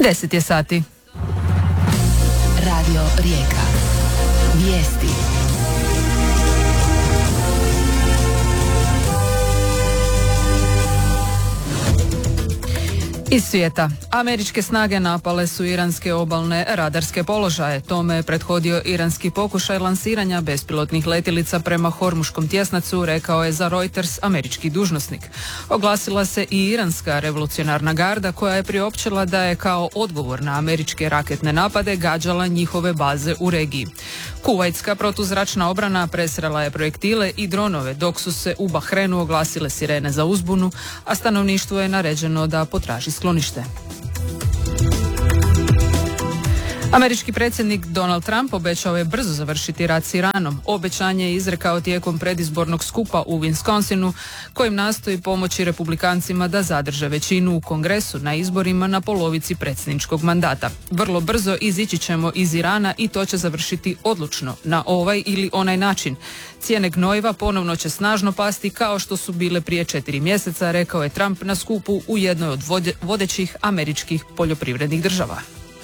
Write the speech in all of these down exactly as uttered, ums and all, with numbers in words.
Deset je sati. Radio Rijeka. Vijesti. Iz svijeta. Američke snage napale su iranske obalne radarske položaje. Tome je prethodio iranski pokušaj lansiranja bespilotnih letjelica prema Hormuškom tjesnacu, rekao je za Reuters američki dužnosnik. Oglasila se i iranska revolucionarna garda koja je priopćila da je kao odgovor na američke raketne napade gađala njihove baze u regiji. Kuvajtska protuzračna obrana presrela je projektile i dronove, dok su se u Bahrenu oglasile sirene za uzbunu, a stanovništvu je naređeno da potraži sklonište. Američki predsjednik Donald Trump obećao je brzo završiti rat s Iranom. Obećanje je izrekao tijekom predizbornog skupa u Wisconsinu, kojim nastoji pomoći republikancima da zadrže većinu u Kongresu na izborima na polovici predsjedničkog mandata. Vrlo brzo izići ćemo iz Irana i to će završiti odlučno, na ovaj ili onaj način. Cijene gnojiva ponovno će snažno pasti kao što su bile prije četiri mjeseca, rekao je Trump na skupu u jednoj od vodećih američkih poljoprivrednih država.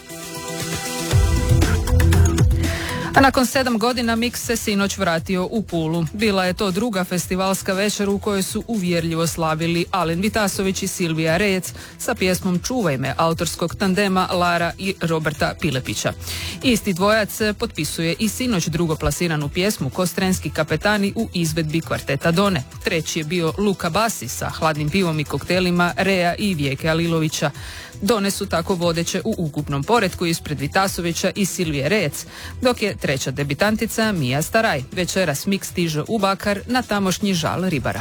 A nakon sedam godina Mix se sinoć vratio u Pulu. Bila je to druga festivalska večer u kojoj su uvjerljivo slavili Alen Vitasović i Silvija Rejec sa pjesmom Čuvaj me autorskog tandema Lara i Roberta Pilepića. Isti dvojac potpisuje i sinoć drugoplasiranu pjesmu Kostrenski kapetani u izvedbi kvarteta Done. Treći je bio Luka Basi sa Hladnim pivom i koktelima Reja i Vijeke Alilovića. Done su tako vodeće u ukupnom poretku ispred Vitasovića i Silvije Rejec, dok je treća debitantica Mija Staraj. Večeras Mix stiže u Bakar na tamošnji žal ribara.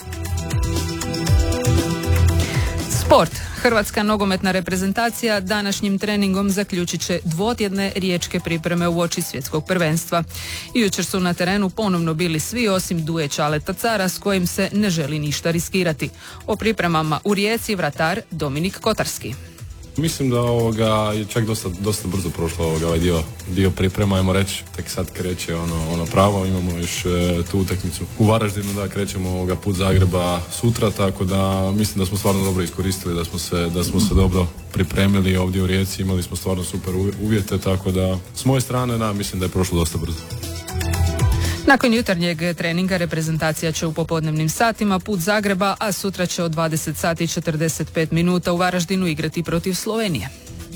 Sport. Hrvatska nogometna reprezentacija današnjim treningom zaključit će dvotjedne riječke pripreme u oči svjetskog prvenstva. Jučer su na terenu ponovno bili svi osim Duje Čaleta Cara s kojim se ne želi ništa riskirati. O pripremama u Rijeci vratar Dominik Kotarski. Mislim da ovoga je čak dosta, dosta brzo prošlo ovoga, ovaj dio, dio priprema, ajmo reći, tek sad kreće ono, ono pravo, imamo još e, tu utakmicu u Varaždinu, da krećemo ovoga put Zagreba sutra, tako da mislim da smo stvarno dobro iskoristili, da smo se, da smo se dobro pripremili ovdje u Rijeci, imali smo stvarno super uvjete, tako da s moje strane, da, mislim da je prošlo dosta brzo. Nakon jutarnjeg treninga reprezentacija će u popodnevnim satima put Zagreba, a sutra će od dvadeset sati i četrdeset pet minuta u Varaždinu igrati protiv Slovenije.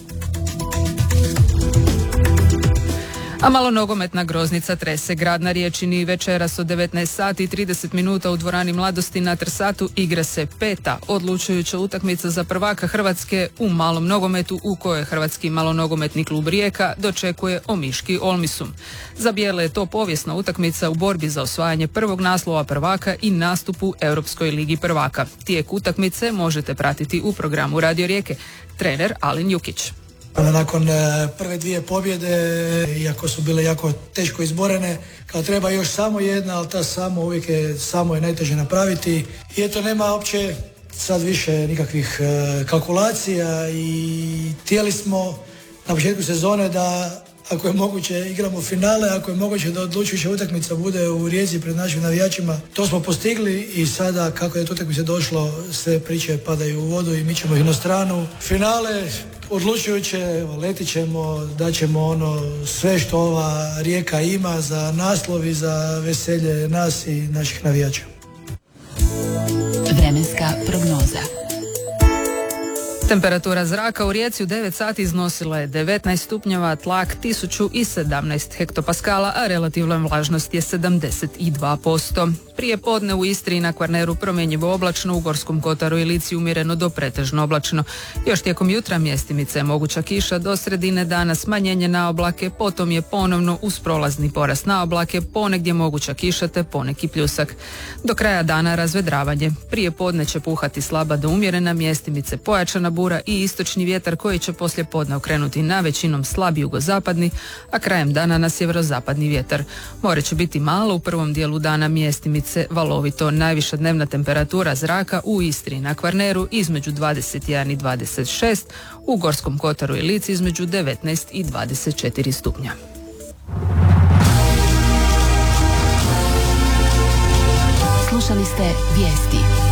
A malo nogometna groznica trese grad na Riječini. Večeras od devetnaest sati i trideset minuta u dvorani Mladosti na Trsatu igra se peta odlučujuća utakmica za prvaka Hrvatske u malom nogometu u kojoj Hrvatski malonogometni klub Rijeka dočekuje Omiški Olmisum. Za bijele je to povijesna utakmica u borbi za osvajanje prvog naslova prvaka i nastupu Europskoj ligi prvaka. Tijek utakmice možete pratiti u programu Radio Rijeke. Trener Alen Jukić. Nakon prve dvije pobjede, iako su bile jako teško izborene, kao treba još samo jedna, ali ta samo uvijek je, samo je najteže napraviti. I eto, nema uopće sad više nikakvih kalkulacija i htjeli smo na početku sezone da, ako je moguće, igramo finale, ako je moguće da odlučujuća utakmica bude u Rijeci pred našim navijačima. To smo postigli i sada, kako je to utakmice došlo, sve priče padaju u vodu i mi ćemo ih na stranu. Finale odlučujuće, letit ćemo, daćemo ono sve što ova Rijeka ima za naslov i za veselje nas i naših navijača. Vremenska prognoza. Temperatura zraka u Rijeci u devet sati iznosila je devetnaest stupnjeva, tlak tisuću sedamnaest hektopaskala, a relativna vlažnost je sedamdeset dva posto. Prije podne u Istri i na Kvarneru promjenjivo oblačno, u Gorskom kotaru i Lici umjereno do pretežno oblačno. Još tijekom jutra mjestimice je moguća kiša, do sredine dana smanjenje na oblake, potom je ponovno uz prolazni porast na oblake, ponegdje moguća kiša te poneki pljusak. Do kraja dana razvedravanje. Prije podne će puhati slaba do umjerena, mjestimice pojačana bura i istočni vjetar koji će poslije podne okrenuti na većinom slab jugozapadni, a krajem dana na sjeverozapadni vjetar. More će biti malo, u prvom dijelu dana mjestimice valovito. Najviša dnevna temperatura zraka u Istri i na Kvarneru između dvadeset jedan i dvadeset šest, u Gorskom kotaru i Lici između devetnaest i dvadeset četiri stupnja. Slušali ste vijesti.